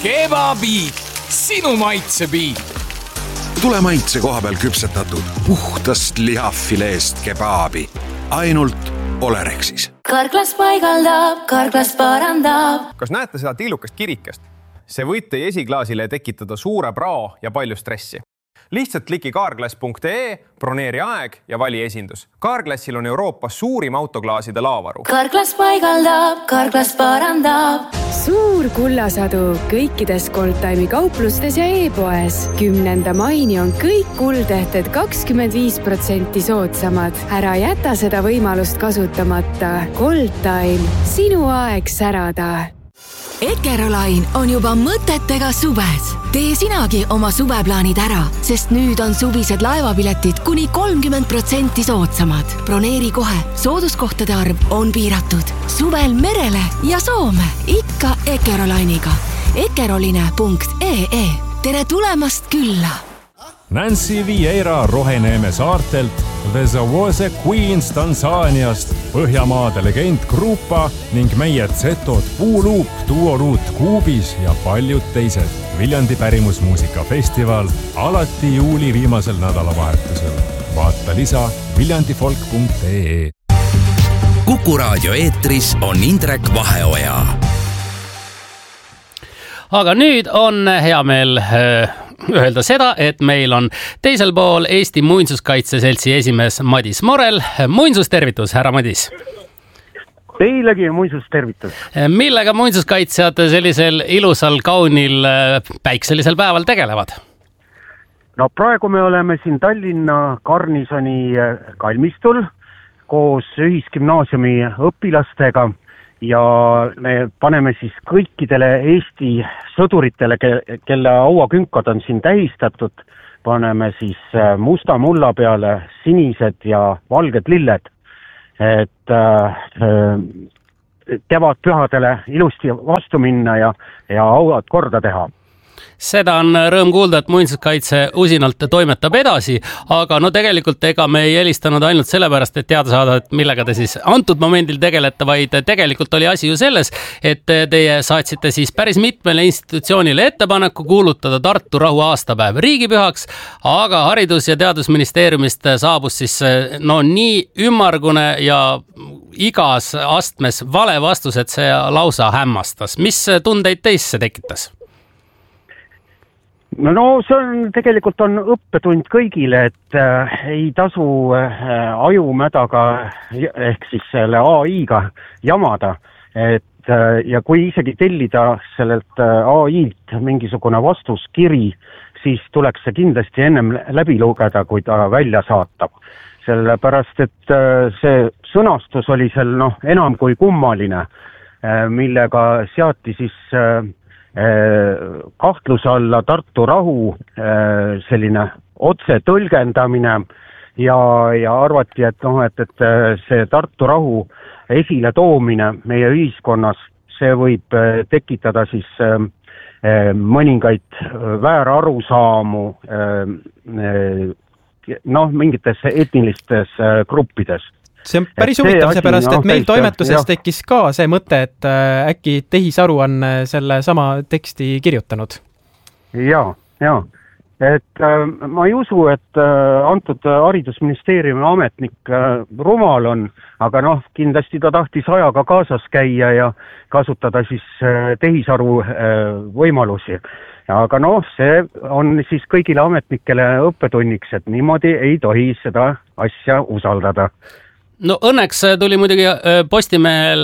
Kebabiit, sinu maitsebiit. Tule maitse koha peal küpsetatud puhtast lihafileest kebaabi. Ainult Olerexis. Karklas paigaldab, Karklas parandab. Kas näete seda tillukast kirikest? See võib teie esiklaasile tekitada suure prao ja palju stressi. Lihtsalt kliki carglass.ee, broneeri aeg ja vali esindus. Carglassil on Euroopas suurim autoklaaside laavaru. Karklas paigaldab, Karklas parandab. Suur kullasadu kõikides Goldtime'i kauplustes ja e-poes. 10. maini on kõik kuldehted 25% soodsamad. Ära jäta seda võimalust kasutamata. Goldtime, sinu aeg särada. Eckerolain on juba mõtetega suves. Tee sinagi oma suveplaanid ära, sest nüüd on suvised laevapiletid kuni 30% soodsamad. Broneeri kohe, sooduskohtade arv on piiratud. Suvel merele ja Soome, ikka Eckerolainiga. Eckeroline.ee. Tere tulemast külla! Nancy Vieira Roheneeme saartelt, The Zawose Queens Tansaaniast, Põhjamaade legend Grupa ning meie Zetod Puuluup, Duoruut Kuubis ja paljud teised. Viljandi pärimusmuusikafestival alati juuli viimasel nädalavahetusel. Vaata lisa viljandifolk.ee. Kuku raadio eetris on Indrek Vaheoja. Aga nüüd on hea meel öelda seda, et meil on teisel pool Eesti Muinsuskaitseseltsi esimees Madis Morel. Muinsustervitus, härra Madis. Teilegi muinsustervitus. Millega muinsuskaitsjad sellisel ilusal, kaunil, päikselisel päeval tegelevad? No praegu me oleme siin Tallinna Garnisoni kalmistul koos ühisgümnaasiumi õpilastega ja me paneme siis kõikidele Eesti sõduritele, kelle auakünkad on siin tähistatud, paneme siis musta mulla peale sinised ja valged lilled, et kevadpühadele ilusti vastu minna ja auad korda teha. Seda on rõõm kuulda, et muinsuskaitse usinalt toimetab edasi, aga no tegelikult ega me ei helistanud ainult sellepärast, et teada saada, et millega te siis antud momendil tegelete, vaid tegelikult oli asi ju selles, et teie saatsite siis päris mitmele institutsioonile ettepaneku kuulutada Tartu rahu aastapäev riigipühaks, aga Haridus- ja Teadusministeeriumist saabus siis nii ümmargune ja igas astmes vale vastus, et see lausa hämmastas. Mis tundeid teisse tekitas? No see tegelikult on õppetund kõigile, et ei tasu ajumädaga ehk siis selle AI-ga jamada, et ja kui isegi tellida sellelt AI-lt mingisugune vastuskiri, siis tuleks see kindlasti ennem läbi lugeda, kui ta välja saatab. Sellepärast, et see sõnastus oli seal enam kui kummaline, millega seati siis kahtluse alla Tartu rahu selline otse tõlgendamine ja arvati, et see Tartu rahu esile toomine meie ühiskonnas, see võib tekitada siis mõningaid väärarusaamu mingites etnilistes gruppides. See on päris huvitav seepärast, et meil toimetuses tekkis ka see mõte, et äkki tehisaru on selle sama teksti kirjutanud. Ja. Et ma ei usu, et antud Haridusministeeriumi ametnik rumal on, aga kindlasti ta tahtis ajaga kaasas käia ja kasutada siis tehisaru võimalusi. Aga see on siis kõigile ametnikele õppetunniks, et niimoodi ei tohi seda asja usaldada. No õnneks tuli muidugi Postimehel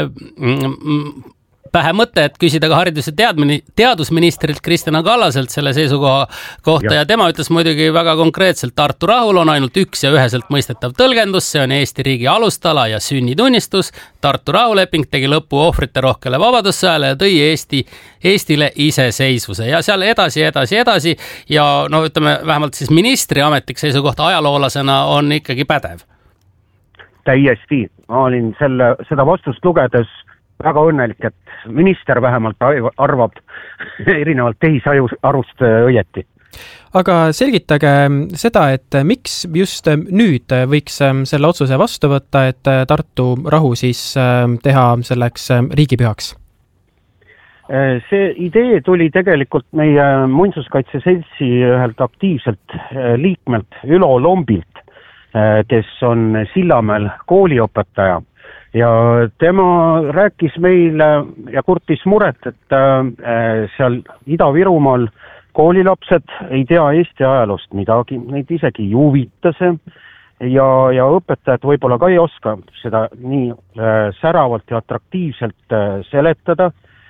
pähe mõte, et küsida ka haridus- ja teadusministrilt Kristina Kallaselt selle seisukoha kohta ja tema ütles muidugi väga konkreetselt, Tartu rahul on ainult üks ja üheselt mõistetav tõlgendus, see on Eesti riigi alustala ja sünnitunnistus. Tartu rahuleping tegi lõpu ohvrite rohkele vabadussõjale ja tõi Eestile iseseisvuse ja seal edasi ja ütleme vähemalt siis ministri ametlik seisukoht ajaloolasena on ikkagi pädev. Täiesti. Ma olin seda vastust lugedes väga õnnelik, et minister vähemalt arvab erinevalt tehisarust õieti. Aga selgitage seda, et miks just nüüd võiks selle otsuse vastu võtta, et Tartu rahu siis teha selleks riigipühaks? See idee tuli tegelikult meie Muinsuskaitse Seltsi ühelt aktiivselt liikmelt Ülo Lombilt, kes on Sillamäel kooliõpetaja. Ja tema rääkis meile ja kurtis muret, et seal Ida-Virumaal koolilapsed ei tea Eesti ajaloost midagi, neid isegi ei huvita see ja õpetajad võib-olla ka ei oska seda nii säravalt ja atraktiivselt seletada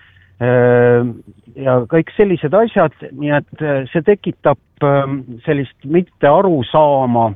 ja kõik sellised asjad, nii et see tekitab sellist mitte arusaama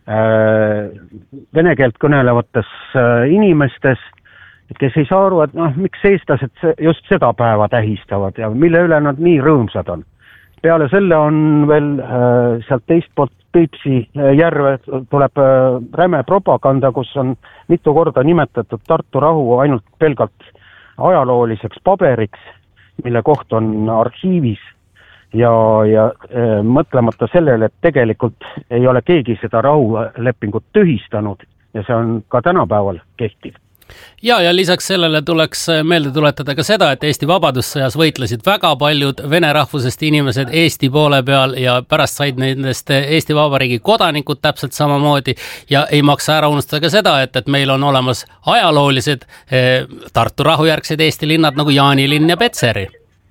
vene keelt kõnelevates inimestes, kes ei saa aru, et miks eestlased just seda päeva tähistavad ja mille üle nad nii rõõmsad on. Peale selle on veel sealt teist poolt Peipsi järve tuleb räme propaganda, kus on mitu korda nimetatud Tartu rahu ainult pelgalt ajalooliseks paberiks, mille koht on arhiivis ja mõtlemata sellele, et tegelikult ei ole keegi seda rahulepingut tühistanud ja see on ka tänapäeval kehtiv. Ja lisaks sellele tuleks meelde tuletada ka seda, et Eesti vabadussõjas võitlesid väga paljud vene rahvusest inimesed Eesti poole peal ja pärast said nendest Eesti Vabariigi kodanikud täpselt samamoodi ja ei maksa ära unustada ka seda, et meil on olemas ajaloolised Tartu rahujärgsed Eesti linnad nagu Jaanilinn ja Petseri.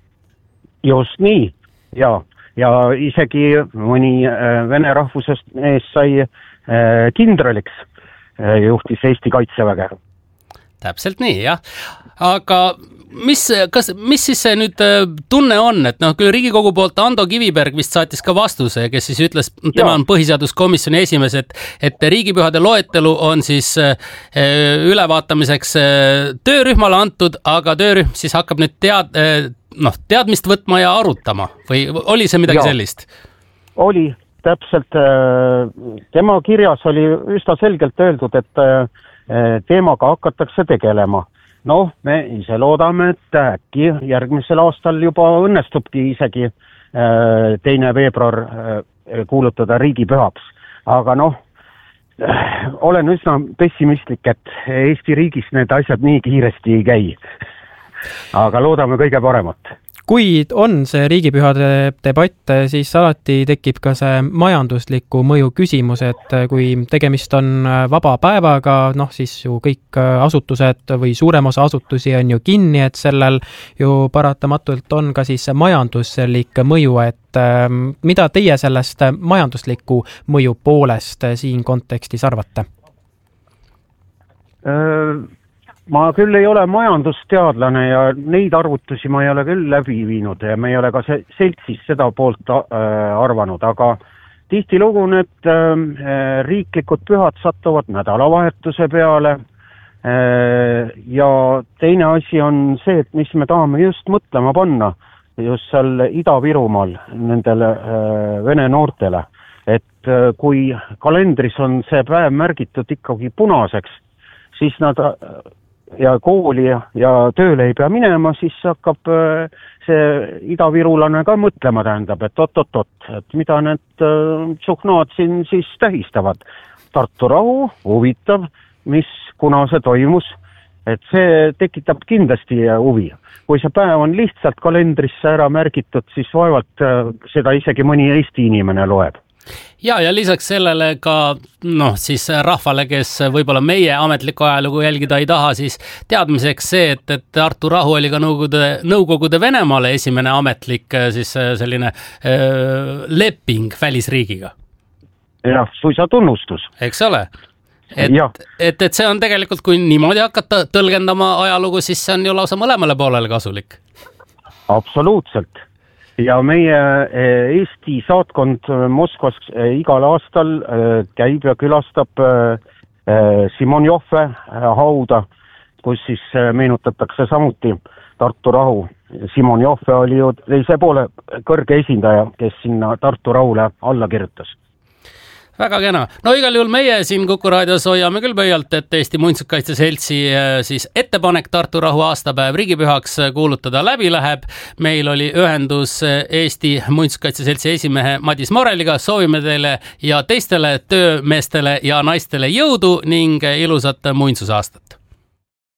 Just nii, ja isegi mõni vene rahvusest mees sai kindraliks, juhtis Eesti kaitseväge. Täpselt nii, jah. Aga mis siis see nüüd tunne on, et küll Riigikogu poolt Ando Kiviberg vist saatis ka vastuse, kes siis ütles, tema on põhiseaduskomisjoni esimees, et riigipühade loetelu on siis ülevaatamiseks töörühmale antud, aga töörühm siis hakkab nüüd teadmist võtma ja arutama või oli see midagi sellist? Oli, täpselt. Tema kirjas oli üsna selgelt öeldud, et teemaga hakatakse tegelema. Me ise loodame, et äkki järgmisel aastal juba õnnestubki isegi 2. veebruar kuulutada riigipühaks. Aga olen üsna pessimistlik, et Eesti riigis need asjad nii kiiresti ei käi. Aga loodame kõige paremat. Kui on see riigipühade debatt, siis alati tekib ka see majandusliku mõju küsimus, et kui tegemist on vaba päevaga, siis ju kõik asutused või suurem osa asutusi on ju kinni, et sellel ju paratamatult on ka siis majanduslik mõju, et mida teie sellest majandusliku mõju poolest siin kontekstis arvate? Ma küll ei ole majandusteadlane ja neid arvutusi ma ei ole küll läbi viinud ja me ei ole ka seltsis seda poolt arvanud, aga tihtilugu need riiklikud pühad satuvad nädalavahetuse peale ja teine asi on see, et mis me tahame just mõtlema panna just seal Ida-Virumaal nendele vene noortele, et kui kalendris on see päev märgitud ikkagi punaseks, siis nad ja kooli ja tööle ei pea minema, siis hakkab see idavirulane ka mõtlema, tähendab, et et mida need tšuhnaad siin siis tähistavad. Tartu rahu, huvitav, kuna see toimus, et see tekitab kindlasti huvi. Kui see päev on lihtsalt kalendrisse ära märgitud, siis vaevalt seda isegi mõni Eesti inimene loeb. Ja lisaks sellele ka siis rahvale, kes võib-olla meie ametlikku ajalugu jälgida ei taha, siis teadmiseks see, et Tartu rahu oli ka Nõukogude Venemaale esimene ametlik siis selline leping välisriigiga. Jah, suisa tunnustus. Eks ole? Et see on tegelikult, kui niimoodi hakata tõlgendama ajalugu, siis see on ju lausa mõlemale poolele kasulik. Absoluutselt. Ja meie Eesti saatkond Moskvas igal aastal käib ja külastab Simonjoffe hauda, kus siis meenutatakse samuti Tartu rahu. Simonjoffe oli ju teise poole kõrge esindaja, kes sinna Tartu rahule alla kirjutas. Väga kena. Igal juhul meie siin Kuku raadios hoiame küll pöialt, et Eesti Muinsuskaitse Seltsi siis ettepanek Tartu rahu aastapäev riigipühaks kuulutada läbi läheb. Meil oli ühendus Eesti Muinsuskaitse Seltsi esimehe Madis Moreliga. Soovime teile ja teistele töömeestele ja naistele jõudu ning ilusat muinsusaastat.